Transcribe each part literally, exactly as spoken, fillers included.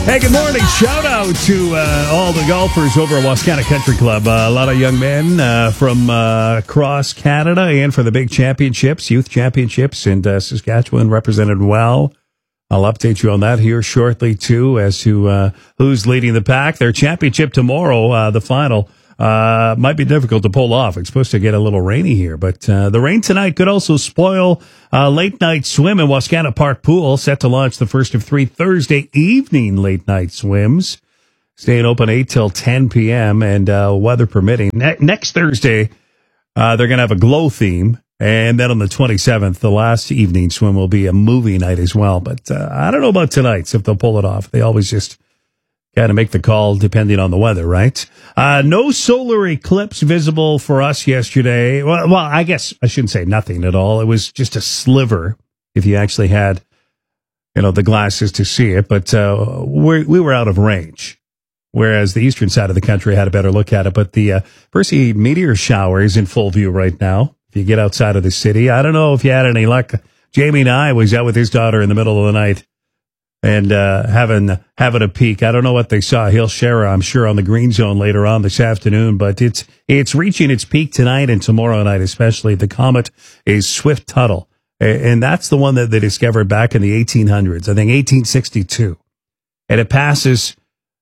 Hey, good morning. Shout out to uh, all the golfers over at Wascana Country Club. Uh, a lot of young men uh, from uh, across Canada and for the big championships, youth championships, and uh, Saskatchewan represented well. I'll update you on that here shortly, too, as to uh, who's leading the pack. Their championship tomorrow, uh, the final, uh, might be difficult to pull off. It's supposed to get a little rainy here, but uh, the rain tonight could also spoil uh, late-night swim in Wascana Park Pool, set to launch the first of three Thursday evening late-night swims, staying open eight till ten p.m., and uh, weather permitting. Ne- next Thursday, uh, they're going to have a glow theme. And then on the twenty-seventh, the last evening swim will be a movie night as well. But uh, I don't know about tonight's if they'll pull it off. They always just got to make the call depending on the weather, right? Uh, no solar eclipse visible for us yesterday. Well, well, I guess I shouldn't say nothing at all. It was just a sliver if you actually had, you know, the glasses to see it. But uh, we we were out of range, whereas the eastern side of the country had a better look at it. But the uh, Percy meteor shower is in full view right now. You get outside of the city. I don't know if you had any luck. Jamie and I was out with his daughter in the middle of the night and uh, having having a peek. I don't know what they saw. He'll share, I'm sure, on the Green Zone later on this afternoon. But it's it's reaching its peak tonight and tomorrow night, especially. The comet is Swift-Tuttle, and that's the one that they discovered back in the eighteen hundreds. I think eighteen sixty-two, and it passes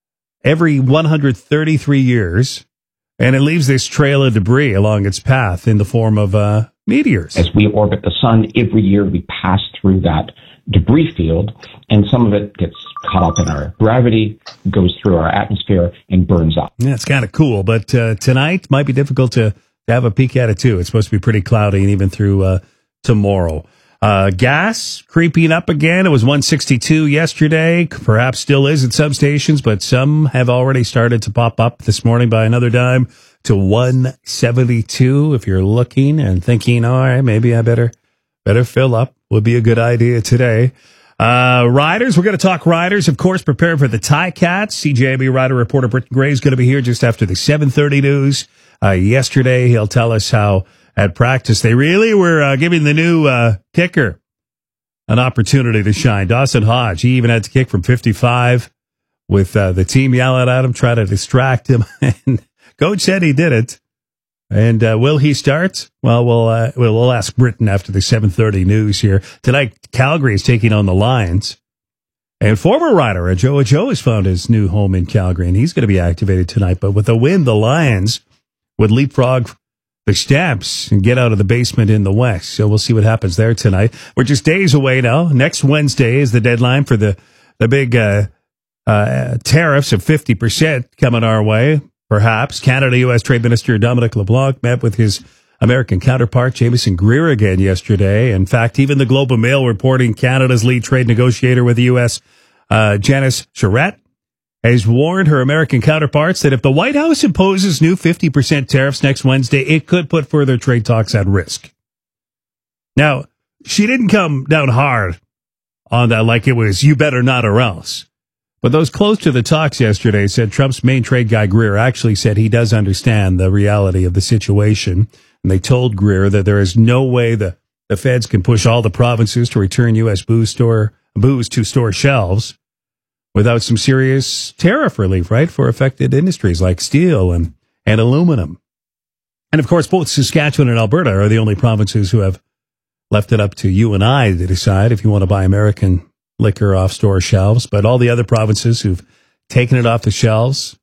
every one hundred thirty-three years. And it leaves this trail of debris along its path in the form of uh, meteors. As we orbit the sun, every year we pass through that debris field, and some of it gets caught up in our gravity, goes through our atmosphere, and burns up. Yeah, it's kind of cool, but uh, tonight might be difficult to, to have a peek at it, too. It's supposed to be pretty cloudy, and even through uh, tomorrow. Uh, gas creeping up again. It was one sixty-two yesterday. Perhaps still is at some stations, but some have already started to pop up this morning by another dime to one seventy-two. If you're looking and thinking, all right, maybe I better better fill up, would be a good idea today. Uh, riders, we're going to talk riders, of course, prepare for the Ticats. C J A B rider reporter Britton Gray is going to be here just after the seven thirty news. Uh, yesterday, he'll tell us how at practice they really were uh, giving the new uh, kicker an opportunity to shine. Dawson Hodge, he even had to kick from fifty-five with uh, the team yelling at him, try to distract him. And coach said he did it. And uh, will he start? Well, we'll, uh, we'll we'll ask Britton after the seven thirty news here. Tonight, Calgary is taking on the Lions. And former rider Joe Joe has found his new home in Calgary, and he's going to be activated tonight. But with a win, the Lions would leapfrog the Stamps and get out of the basement in the West. So we'll see what happens there tonight. We're just days away now. Next Wednesday is the deadline for the, the big uh, uh, tariffs of fifty percent coming our way, perhaps. Canada-U S Trade Minister Dominic LeBlanc met with his American counterpart, Jameson Greer, again yesterday. In fact, even the Globe and Mail reporting Canada's lead trade negotiator with the U S, uh, Janice Charette, has warned her American counterparts that if the White House imposes new fifty percent tariffs next Wednesday, it could put further trade talks at risk. Now, she didn't come down hard on that like it was, you better not or else. But those close to the talks yesterday said Trump's main trade guy, Greer, actually said he does understand the reality of the situation. And they told Greer that there is no way the, the feds can push all the provinces to return U S booze store booze to store shelves without some serious tariff relief, right, for affected industries like steel and, and aluminum. And, of course, both Saskatchewan and Alberta are the only provinces who have left it up to you and I to decide if you want to buy American liquor off store shelves. But all the other provinces who've taken it off the shelves,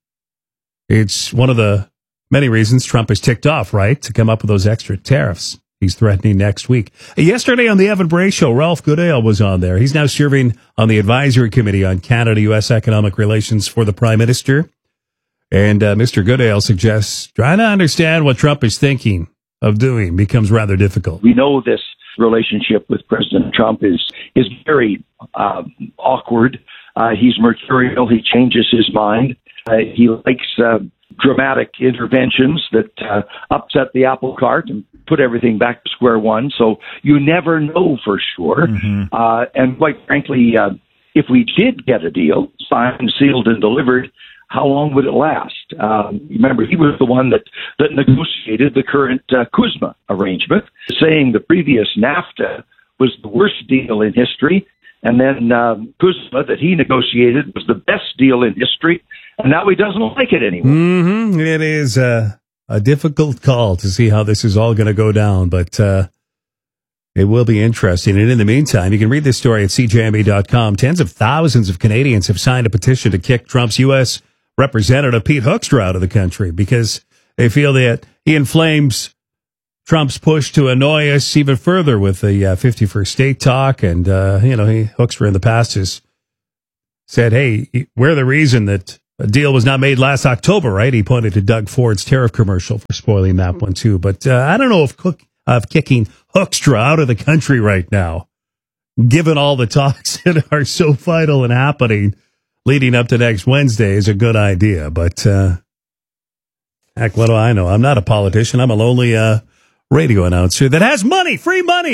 it's one of the many reasons Trump has ticked off, right, to come up with those extra tariffs he's threatening next week. Yesterday on the Evan Bray Show, Ralph Goodale was on there. He's now serving on the Advisory Committee on Canada-U S Economic Relations for the Prime Minister. And uh, Mister Goodale suggests trying to understand what Trump is thinking of doing becomes rather difficult. We know this relationship with President Trump is, is very uh, awkward. Uh, he's mercurial. He changes his mind. Uh, he likes uh, dramatic interventions that uh, upset the apple cart and put everything back to square one. So you never know for sure. Mm-hmm. Uh, and quite frankly, uh, if we did get a deal signed, sealed, and delivered, how long would it last? Um, remember, he was the one that, that negotiated the current uh, CUSMA arrangement, saying the previous NAFTA was the worst deal in history, And then um, Kuzma, that he negotiated, was the best deal in history, and now he doesn't like it anymore. Mm-hmm. It is uh, a difficult call to see how this is all going to go down, but uh, it will be interesting. And in the meantime, you can read this story at C J M E dot com. Tens of thousands of Canadians have signed a petition to kick Trump's U S Representative Pete Hoekstra out of the country because they feel that he inflames Trump's push to annoy us even further with the uh, fifty-first state talk. And, uh, you know, he, Hoekstra in the past has said, hey, we're the reason that a deal was not made last October, right? He pointed to Doug Ford's tariff commercial for spoiling that one, too. But uh, I don't know if cook, of kicking Hoekstra out of the country right now, given all the talks that are so vital and happening leading up to next Wednesday, is a good idea. But, uh, heck, what do I know? I'm not a politician. I'm a lonely uh, radio announcer that has money, free money,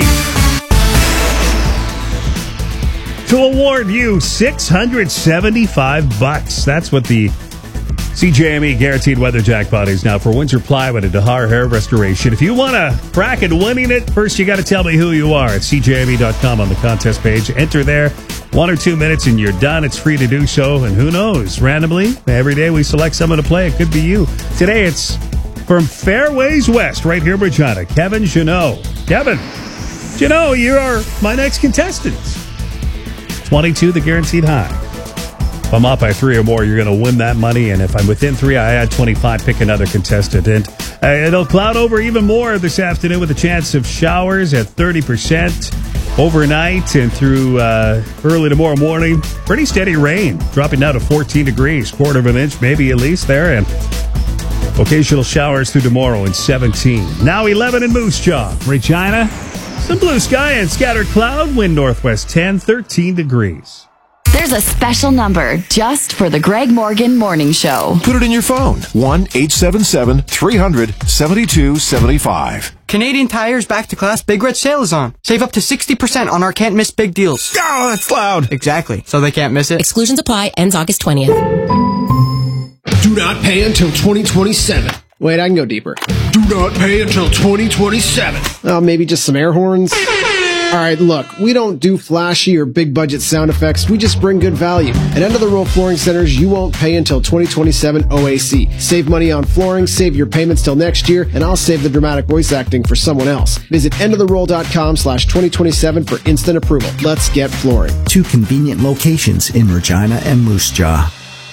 to award you six hundred seventy-five bucks. That's what the C J M E Guaranteed Weather Jackpot is now for Windsor Plywood and Dahar Hair Restoration. If you want to crack at winning it, first you got to tell me who you are at C J M E dot com on the contest page. Enter there. One or two minutes and you're done. It's free to do so. And who knows? Randomly, every day we select someone to play. It could be you. Today it's from Fairways West, right here in Regina, Kevin Janot. Kevin, Janot, you are my next contestant. twenty-two, the guaranteed high. If I'm up by three or more, you're going to win that money. And if I'm within three, I add twenty-five, pick another contestant. And uh, it'll cloud over even more this afternoon with a chance of showers at thirty percent overnight and through uh, early tomorrow morning. Pretty steady rain, dropping down to fourteen degrees, quarter of an inch, maybe at least there. And occasional showers through tomorrow in seventeen. Now eleven in Moose Jaw. Regina, some blue sky and scattered cloud, wind northwest ten, thirteen degrees. There's a special number just for the Greg Morgan Morning Show. Put it in your phone. one eight seven seven, three hundred, seventy-two seventy-five. Canadian Tire's Back to Class Big Red Sale is on. Save up to sixty percent on our can't miss big deals. Oh, that's loud. Exactly. So they can't miss it. Exclusions apply. Ends August twentieth. Do not pay until twenty twenty-seven. Wait, I can go deeper. Do not pay until twenty twenty-seven. Oh, maybe just some air horns? All right, look, we don't do flashy or big budget sound effects. We just bring good value. At End of the Row Flooring Centers, you won't pay until twenty twenty-seven O A C. Save money on flooring, save your payments till next year, and I'll save the dramatic voice acting for someone else. Visit end of the roll dot com slash twenty twenty-seven for instant approval. Let's get flooring. Two convenient locations in Regina and Moose Jaw.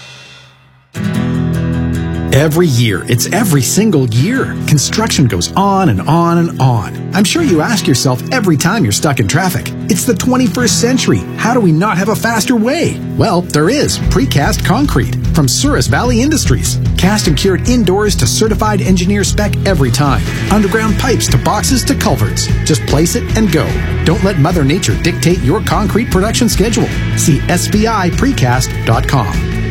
Every year, it's every single year. Construction goes on and on and on. I'm sure you ask yourself every time you're stuck in traffic, it's the twenty-first century. How do we not have a faster way? Well, there is. Precast concrete from Souris Valley Industries. Cast and cured indoors to certified engineer spec every time. Underground pipes to boxes to culverts. Just place it and go. Don't let Mother Nature dictate your concrete production schedule. See S V I precast dot com.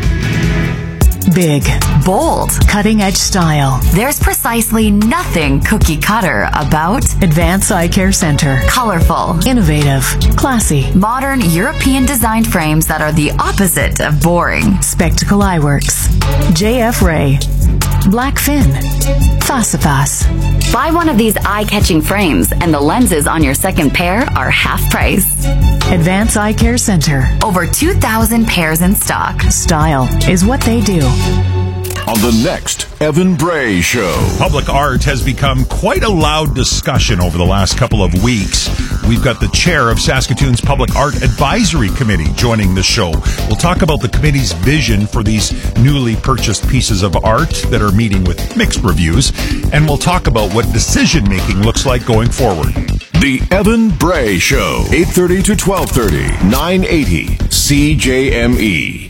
Big, bold, cutting-edge style. There's precisely nothing cookie cutter about Advance Eye Care Center. Colorful, innovative, classy, modern European designed frames that are the opposite of boring. Spectacle Eyeworks, J F Ray, Blackfin, Fasifas. Buy one of these eye-catching frames and the lenses on your second pair are half price. Advance Eye Care Center. Over two thousand pairs in stock. Style is what they do. On the next Evan Bray Show. Public art has become quite a loud discussion over the last couple of weeks. We've got the chair of Saskatoon's Public Art Advisory Committee joining the show. We'll talk about the committee's vision for these newly purchased pieces of art that are meeting with mixed reviews. And we'll talk about what decision-making looks like going forward. The Evan Bray Show. eight thirty to twelve thirty. nine eighty C J M E.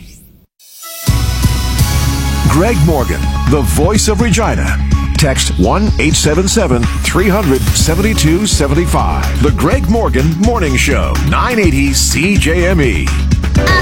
Greg Morgan, the voice of Regina. Text one eight seven seven, three hundred, seventy-two seventy-five. The Greg Morgan Morning Show. nine eighty C J M E.